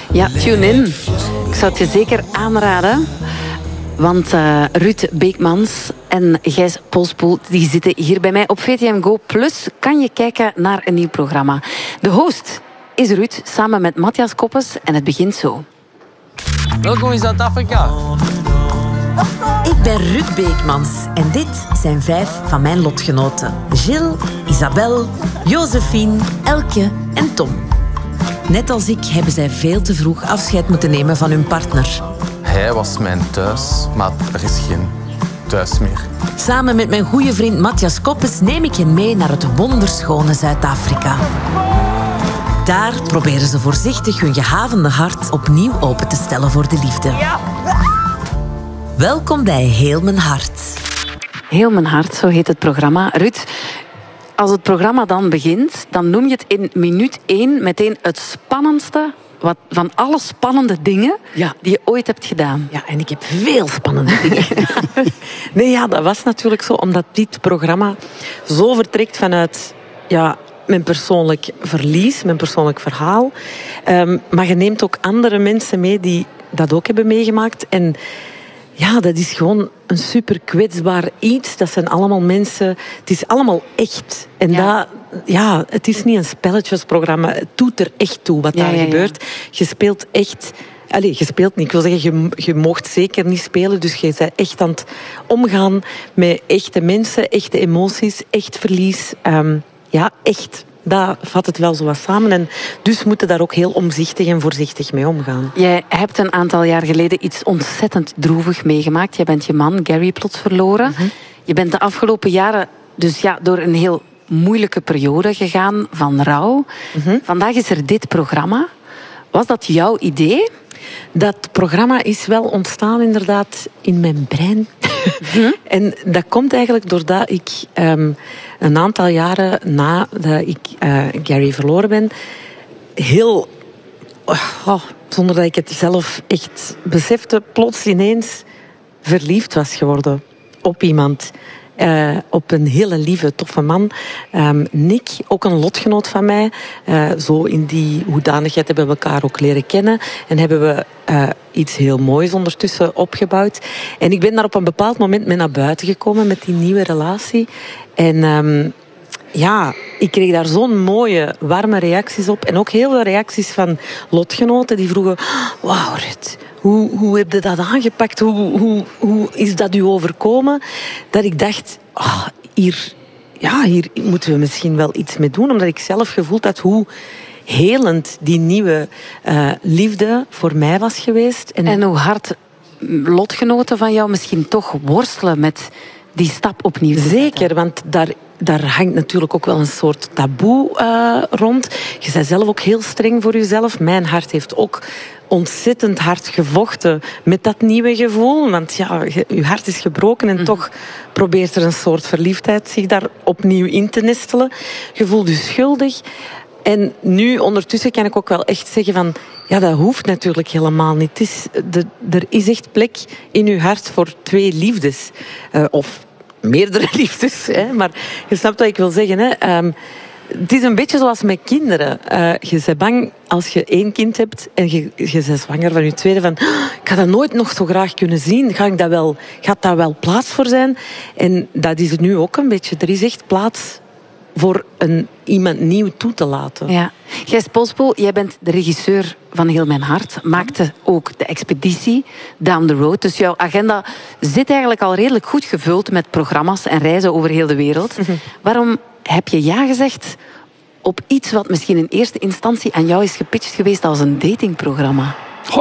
Ja, tune in. Ik zou het je zeker aanraden. Want Ruud Beekmans en Gijs Polspoel die zitten hier bij mij op VTM Go. Plus kan je kijken naar een nieuw programma. De host is Ruud, samen met Matthias Koppes. En het begint zo. Welkom in Zuid-Afrika. Ik ben Ruud Beekmans en dit zijn 5 van mijn lotgenoten. Gilles, Isabel, Josephine, Elke en Tom. Net als ik hebben zij veel te vroeg afscheid moeten nemen van hun partner. Hij was mijn thuis, maar er is geen thuis meer. Samen met mijn goede vriend Matthias Koppes neem ik hen mee naar het wonderschone Zuid-Afrika. Daar proberen ze voorzichtig hun gehavende hart opnieuw open te stellen voor de liefde. Welkom bij Heel Mijn Hart. Heel Mijn Hart, zo heet het programma. Ruud, als het programma dan begint, dan noem je het in minuut 1 meteen het spannendste van alle spannende dingen die je ooit hebt gedaan. Ja, en ik heb veel spannende dingen gedaan. Nee, ja, dat was natuurlijk zo, omdat dit programma zo vertrekt vanuit mijn persoonlijk verlies, mijn persoonlijk verhaal. Maar je neemt ook andere mensen mee die dat ook hebben meegemaakt. En ja, dat is gewoon een super kwetsbaar iets. Dat zijn allemaal mensen. Het is allemaal echt. En het is niet een spelletjesprogramma. Het doet er echt toe wat daar gebeurt. Je speelt echt. Je speelt niet. Ik wil zeggen, je mocht zeker niet spelen. Dus je bent echt aan het omgaan met echte mensen, echte emoties, echt verlies. Echt. Dat vat het wel zo wat samen. En dus moeten daar ook heel omzichtig en voorzichtig mee omgaan. Jij hebt een aantal jaar geleden iets ontzettend droevig meegemaakt. Je bent je man, Gary, plots verloren. Mm-hmm. Je bent de afgelopen jaren dus door een heel moeilijke periode gegaan van rouw. Mm-hmm. Vandaag is er dit programma. Was dat jouw idee? Dat programma is wel ontstaan inderdaad in mijn brein. Mm-hmm. En dat komt eigenlijk doordat ik een aantal jaren nadat ik Gary verloren ben, zonder dat ik het zelf echt besefte, plots ineens verliefd was geworden op iemand. Op een hele lieve, toffe man. Nick, ook een lotgenoot van mij. Zo in die hoedanigheid hebben we elkaar ook leren kennen. En hebben we iets heel moois ondertussen opgebouwd. En ik ben daar op een bepaald moment mee naar buiten gekomen met die nieuwe relatie. En ik kreeg daar zo'n mooie, warme reacties op. En ook heel veel reacties van lotgenoten die vroegen: wauw, Ruud, hoe heb je dat aangepakt? Hoe is dat u overkomen? Dat ik dacht, hier moeten we misschien wel iets mee doen. Omdat ik zelf gevoeld had hoe helend die nieuwe liefde voor mij was geweest. En hoe hard lotgenoten van jou misschien toch worstelen met die stap opnieuw. Zeker, want daar hangt natuurlijk ook wel een soort taboe rond. Je bent zelf ook heel streng voor jezelf. Mijn hart heeft ook ontzettend hard gevochten met dat nieuwe gevoel. Want je hart is gebroken en toch probeert er een soort verliefdheid zich daar opnieuw in te nestelen. Je voelt je schuldig. En nu, ondertussen, kan ik ook wel echt zeggen van, dat hoeft natuurlijk helemaal niet. Er is echt plek in je hart voor 2 liefdes. Of meerdere liefdes. Hè. Maar je snapt wat ik wil zeggen. Hè. Het is een beetje zoals met kinderen. Je bent bang als je 1 kind hebt en je bent zwanger van je tweede. Van, ik ga dat nooit nog zo graag kunnen zien. Gaat daar wel plaats voor zijn? En dat is het nu ook een beetje. Er is echt plaats voor iemand nieuw toe te laten. Ja. Gijs Polspoel, jij bent de regisseur van Heel Mijn Hart. Maakte ook de expeditie Down the Road. Dus jouw agenda zit eigenlijk al redelijk goed gevuld met programma's en reizen over heel de wereld. Mm-hmm. Waarom heb je ja gezegd op iets wat misschien in eerste instantie aan jou is gepitcht geweest als een datingprogramma?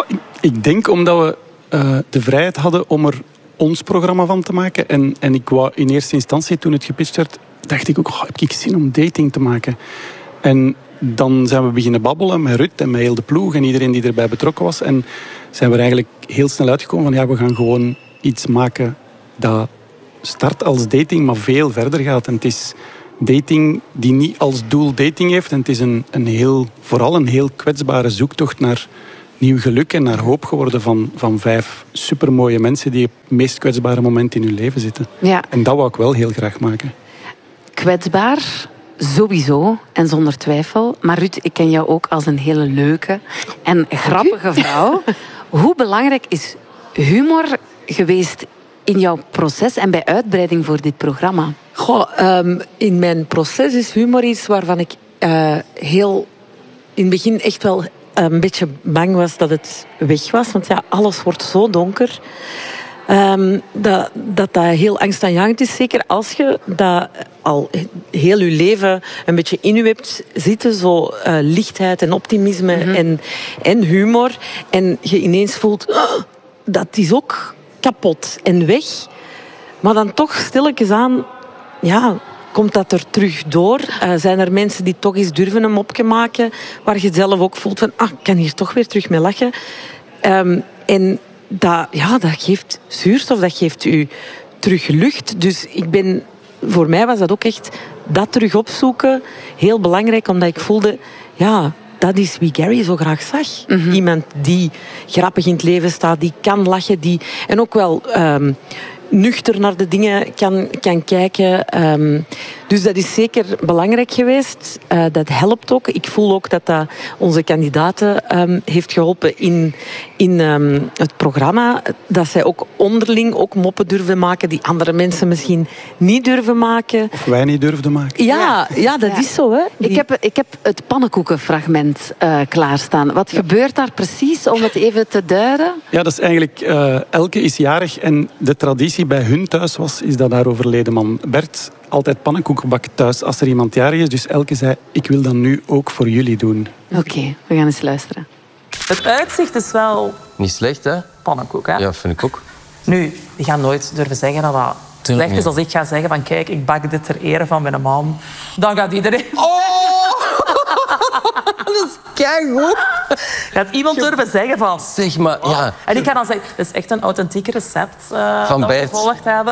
Ik denk omdat we de vrijheid hadden om er ons programma van te maken. En ik wou in eerste instantie, toen het gepitcht werd, dacht ik ook, heb ik zin om dating te maken? En dan zijn we beginnen babbelen met Ruud en met heel de ploeg en iedereen die erbij betrokken was. En zijn we er eigenlijk heel snel uitgekomen van, we gaan gewoon iets maken dat start als dating, maar veel verder gaat. En het is dating die niet als doel dating heeft. En het is vooral een heel kwetsbare zoektocht naar nieuw geluk en naar hoop geworden van 5 supermooie mensen die op het meest kwetsbare moment in hun leven zitten. Ja. En dat wou ik wel heel graag maken. Kwetsbaar, Sowieso en zonder twijfel. Maar Ruud, ik ken jou ook als een hele leuke en grappige vrouw. Hoe belangrijk is humor geweest in jouw proces en bij uitbreiding voor dit programma? In mijn proces is humor iets waarvan ik heel in het begin echt wel een beetje bang was dat het weg was. Want ja, alles wordt zo donker. Dat heel angstaanjagend is. Zeker als je dat al heel je leven een beetje in je hebt zitten. Zo lichtheid en optimisme en humor. En je ineens voelt, dat is ook kapot en weg. Maar dan toch stilletjes aan, ja, komt dat er terug door? Zijn er mensen die toch eens durven een mopje maken, waar je zelf ook voelt van, ik kan hier toch weer terug mee lachen. En dat geeft zuurstof, dat geeft u terug lucht. Dus voor mij was dat ook echt dat terug opzoeken heel belangrijk, omdat ik voelde, ja, dat is wie Gary zo graag zag. Iemand die grappig in het leven staat, die kan lachen, en ook wel nuchter naar de dingen kan kijken. Dus dat is zeker belangrijk geweest. Dat helpt ook. Ik voel ook dat onze kandidaten heeft geholpen in het programma. Dat zij ook onderling ook moppen durven maken die andere mensen misschien niet durven maken. Of wij niet durfden maken. Ja, dat is zo. Hè. Ik heb het pannenkoekenfragment klaarstaan. Wat gebeurt daar precies, om het even te duiden? Ja, dat is eigenlijk... Elke is jarig en de traditie bij hun thuis is dat haar overleden man Bert altijd pannenkoeken bakt thuis als er iemand jarig is. Dus Elke zei, ik wil dat nu ook voor jullie doen. Oké, we gaan eens luisteren. Het uitzicht is wel... Niet slecht, hè? Pannenkoek, hè? Ja, vind ik ook. Nu, je gaat nooit durven zeggen dat dat slecht is. Als ik ga zeggen van, kijk, ik bak dit ter ere van mijn man, dan gaat iedereen... Dat is keigoed. Gaat iemand durven zeggen van... Zeg maar, ja. En ik ga dan zeggen, het is echt een authentiek recept Van dat we Bert. gevolgd hebben.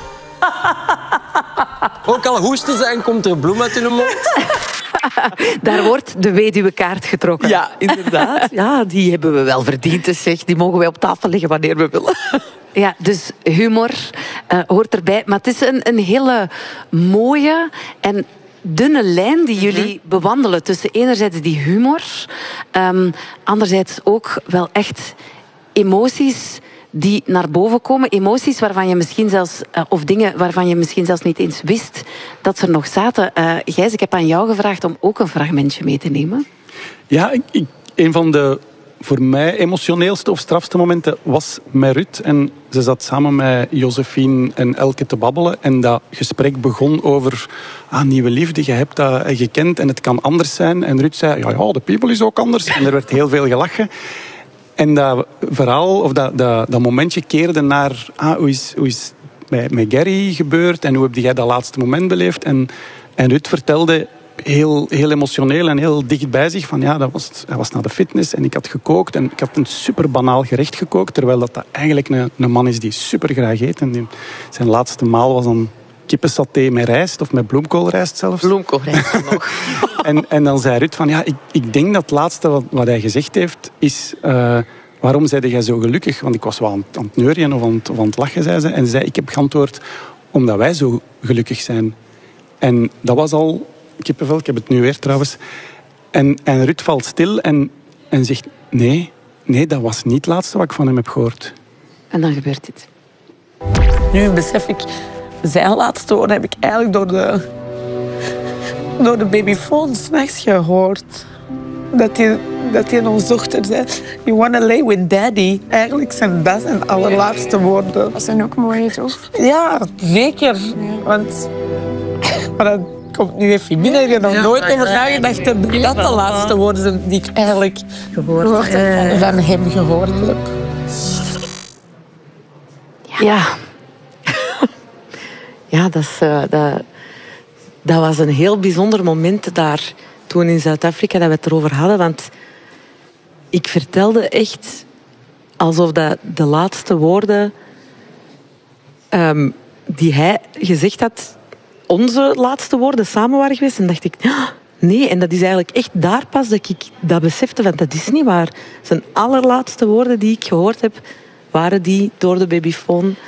Ook al hoesten zijn, komt er bloem uit hun mond. Daar wordt de weduwekaart getrokken. Ja, inderdaad. Ja, die hebben we wel verdiend. Dus zeg, die mogen wij op tafel leggen wanneer we willen. Ja, dus humor hoort erbij. Maar het is een hele mooie en dunne lijn die jullie bewandelen tussen enerzijds die humor, anderzijds ook wel echt emoties die naar boven komen. Emoties waarvan je misschien zelfs, of dingen waarvan je misschien zelfs niet eens wist dat ze er nog zaten. Gijs, ik heb aan jou gevraagd om ook een fragmentje mee te nemen. Ja, een van de voor mij emotioneelste of strafste momenten was met Ruud. En ze zat samen met Josephine en Elke te babbelen. En dat gesprek begon over nieuwe liefde. Je hebt dat gekend en het kan anders zijn. En Ruud zei, ja, de people is ook anders. En er werd heel veel gelachen. En dat verhaal, of dat momentje keerde naar... hoe is het met Gary gebeurd? En hoe heb jij dat laatste moment beleefd? En Ruud vertelde... Heel emotioneel en heel dicht bij zich. Van hij was naar de fitness en ik had gekookt. En ik had een super banaal gerecht gekookt. Terwijl dat eigenlijk een man is die super graag eet. En zijn laatste maal was dan kippensaté met rijst. Of met bloemkoolrijst zelfs. Bloemkoolrijst nog. en dan zei Ruud van ik denk dat het laatste wat hij gezegd heeft is... waarom zei jij zo gelukkig? Want ik was wel aan het neurien of aan het lachen, zei ze. En ze zei, ik heb geantwoord omdat wij zo gelukkig zijn. En dat was al... kippenvel, ik heb het nu weer trouwens. En Ruud valt stil en zegt... Nee, dat was niet het laatste wat ik van hem heb gehoord. En dan gebeurt dit. Nu besef ik, zijn laatste woorden heb ik eigenlijk door de babyfoon 's nachts gehoord. Dat hij ons dochter zei, you wanna lay with daddy. Eigenlijk zijn dat zijn allerlaatste woorden. Dat zijn ook mooi, toch? Ja, zeker. Ja. Want... Maar dat komt nu even binnen. Ik heb nog nooit over nagedacht dat de laatste woorden zijn die ik eigenlijk gehoord heb. Van hem gehoord heb. Ja. Ja, dat was een heel bijzonder moment daar toen in Zuid-Afrika dat we het erover hadden. Want ik vertelde echt alsof dat de laatste woorden die hij gezegd had, onze laatste woorden samen waren geweest. En dacht ik, nee. En dat is eigenlijk echt daar pas dat ik dat besefte. Want dat is niet waar. Zijn allerlaatste woorden die ik gehoord heb, waren die door de babyfoon